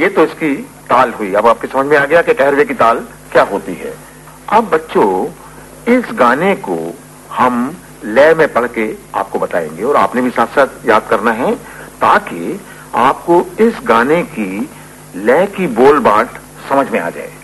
ये तो इसकी ताल हुई। अब आपके समझ में आ गया कि कहरवे की ताल क्या होती है। अब बच्चों इस गाने को हम लय में पढ़ के आपको बताएंगे और आपने भी साथ साथ याद करना है ताकि आपको इस गाने की लय की बोल बाट समझ में आ जाए।